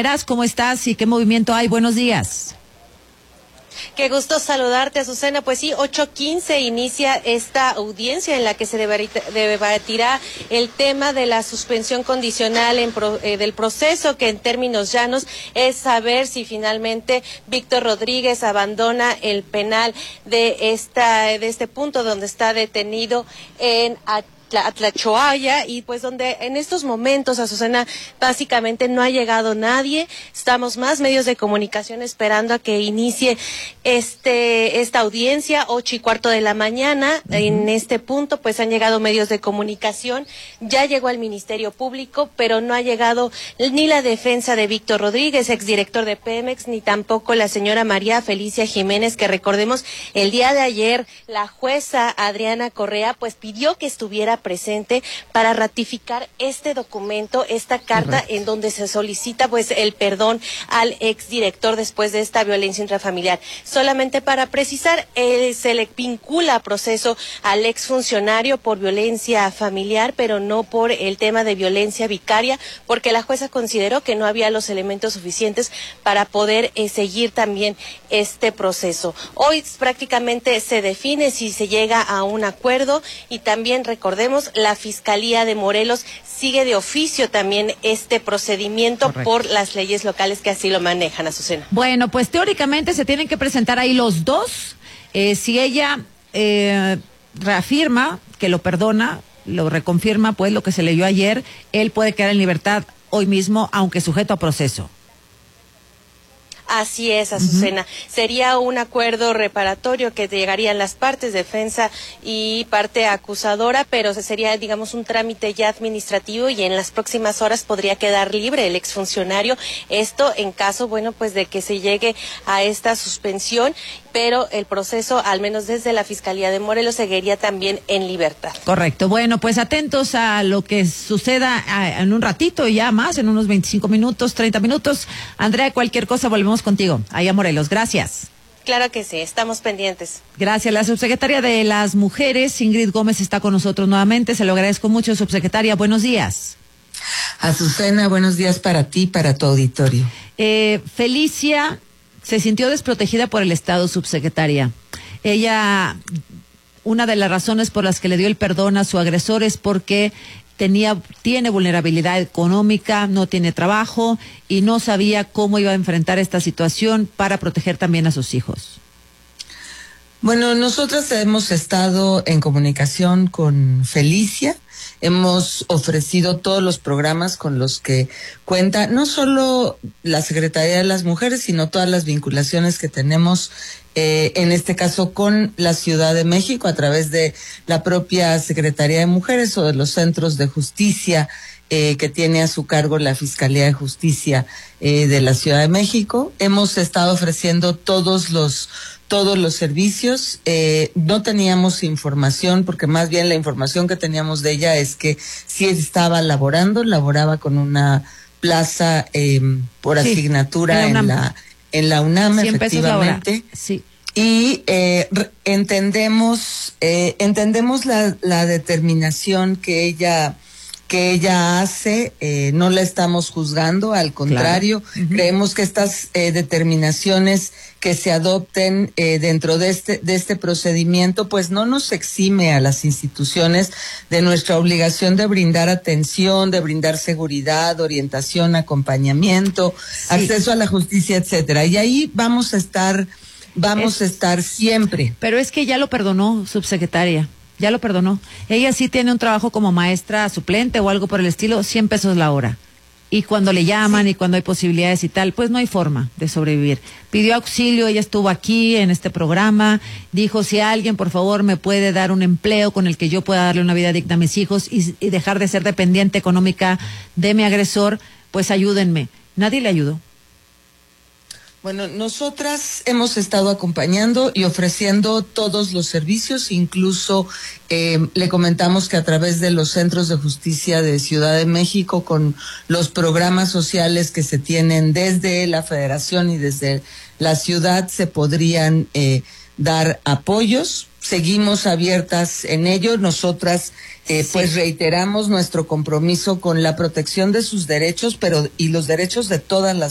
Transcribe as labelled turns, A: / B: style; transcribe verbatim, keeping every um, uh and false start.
A: Meraz, ¿cómo estás y qué movimiento hay? Buenos días.
B: Qué gusto saludarte, Azucena. Pues sí, ocho quince inicia esta audiencia en la que se debatirá el tema de la suspensión condicional en pro, eh, del proceso, que en términos llanos es saber si finalmente Víctor Rodríguez abandona el penal de esta de este punto donde está detenido en Atlachoaya, y pues donde en estos momentos, Azucena, básicamente no ha llegado nadie. Estamos más medios de comunicación esperando a que inicie este esta audiencia, ocho y cuarto de la mañana. Uh-huh. En este punto pues han llegado medios de comunicación, ya llegó el Ministerio Público, pero no ha llegado ni la defensa de Víctor Rodríguez, exdirector de Pemex, ni tampoco la señora María Felicia Jiménez, que recordemos el día de ayer la jueza Adriana Correa pues pidió que estuviera presente para ratificar este documento, esta carta. Correcto. En donde se solicita pues el perdón al exdirector después de esta violencia intrafamiliar. Solamente para precisar, eh, se le vincula a proceso al exfuncionario por violencia familiar, pero no por el tema de violencia vicaria, porque la jueza consideró que no había los elementos suficientes para poder eh, seguir también este proceso. Hoy prácticamente se define si se llega a un acuerdo, y también recordemos la Fiscalía de Morelos sigue de oficio también este procedimiento. Correcto. Por las leyes locales que así lo manejan, Azucena.
A: Bueno, pues teóricamente se tienen que presentar ahí los dos. Eh, si ella eh, reafirma que lo perdona, lo reconfirma, pues lo que se leyó ayer, él puede quedar en libertad hoy mismo, aunque sujeto a proceso.
B: Así es, Azucena. Uh-huh. Sería un acuerdo reparatorio que llegarían las partes, defensa y parte acusadora, pero sería, digamos, un trámite ya administrativo, y en las próximas horas podría quedar libre el exfuncionario. Esto en caso, bueno, pues de que se llegue a esta suspensión, pero el proceso, al menos desde la Fiscalía de Morelos, seguiría también en libertad.
A: Correcto. Bueno, pues atentos a lo que suceda en un ratito, ya más, en unos veinticinco minutos, treinta minutos. Andrea, cualquier cosa, volvemos contigo, allá Morelos. Gracias.
B: Claro que sí, estamos pendientes.
A: Gracias. La subsecretaria de las Mujeres, Ingrid Gómez, está con nosotros nuevamente. Se lo agradezco mucho, subsecretaria. Buenos días.
C: Azucena, buenos días para ti, para tu auditorio.
A: Eh, Felicia se sintió desprotegida por el Estado, subsecretaria. Ella, una de las razones por las que le dio el perdón a su agresor es porque tenía, tiene vulnerabilidad económica, no tiene trabajo y no sabía cómo iba a enfrentar esta situación para proteger también a sus hijos.
C: Bueno, nosotros hemos estado en comunicación con Felicia. Hemos ofrecido todos los programas con los que cuenta, no solo la Secretaría de las Mujeres, sino todas las vinculaciones que tenemos, eh, en este caso con la Ciudad de México, a través de la propia Secretaría de Mujeres o de los centros de justicia eh, que tiene a su cargo la Fiscalía de Justicia eh, de la Ciudad de México. Hemos estado ofreciendo todos los todos los servicios. Eh, no teníamos información, porque más bien la información que teníamos de ella es que sí estaba laborando, laboraba con una plaza eh, por sí, asignatura en la, en la UNAM, efectivamente.
A: Sí.
C: Y eh, entendemos, eh, entendemos la, la determinación que ella que ella hace, eh, no la estamos juzgando, al contrario, claro. Uh-huh. Creemos que estas eh, determinaciones que se adopten eh, dentro de este de este procedimiento, pues no nos exime a las instituciones de nuestra obligación de brindar atención, de brindar seguridad, orientación, acompañamiento, sí. Acceso a la justicia, etcétera. Y ahí vamos a estar, vamos es, a estar siempre.
A: Pero es que ya lo perdonó, subsecretaria. Ya lo perdonó. Ella sí tiene un trabajo como maestra suplente o algo por el estilo, cien pesos la hora. Y cuando le llaman, sí. Y cuando hay posibilidades y tal, pues no hay forma de sobrevivir. Pidió auxilio, ella estuvo aquí en este programa, dijo, si alguien por favor me puede dar un empleo con el que yo pueda darle una vida digna a mis hijos y, y dejar de ser dependiente económica de mi agresor, pues ayúdenme. Nadie le ayudó.
C: Bueno, nosotras hemos estado acompañando y ofreciendo todos los servicios, incluso eh, le comentamos que a través de los centros de justicia de Ciudad de México, con los programas sociales que se tienen desde la Federación y desde la ciudad, se podrían eh, dar apoyos. Seguimos abiertas en ello. Nosotras eh, sí. pues reiteramos nuestro compromiso con la protección de sus derechos, pero y los derechos de todas las